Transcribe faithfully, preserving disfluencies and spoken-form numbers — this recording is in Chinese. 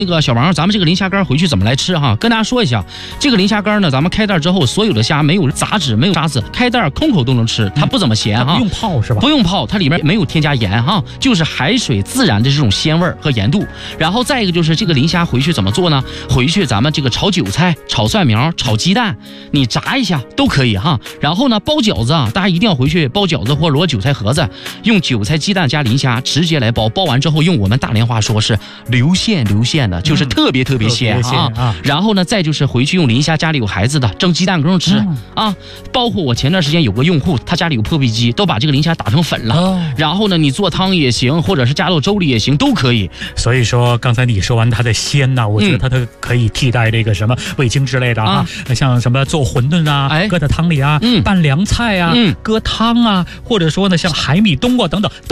那个小王，咱们这个磷虾干回去怎么来吃哈？跟大家说一下，这个磷虾干呢，咱们开袋之后，所有的虾没有杂质，没有沙子，开袋空口都能吃，它不怎么咸哈。 不用泡是吧？ 不用泡，它里面没有添加盐哈，就是海水自然的这种鲜味和盐度。然后再一个就是这个磷虾回去怎么做呢？回去咱们这个炒韭菜、炒蒜苗、炒鸡蛋，你炸一下都可以哈。然后呢，包饺子啊，大家一定要回去包饺子或摞韭菜盒子，用韭菜、鸡蛋加磷虾直接来包。包完之后，用我们大连话说是流线流线的，就是特别特别鲜、嗯、啊, 啊。然后呢，再就是回去用磷虾，家里有孩子的蒸鸡蛋羹吃、嗯、啊。包括我前段时间有个用户，他家里有破壁机，都把这个磷虾打成粉了、哦。然后呢，你做汤也行，或者是加到粥里也行，都可以。 所以说，刚才你说完它的鲜呐、啊，我觉得它的可以替代这个什么味精之类的啊，啊像什么做馄饨啊，哎、搁在汤里啊，嗯、拌凉菜啊，嗯、搁汤啊，或者说呢，像海米冬瓜等等。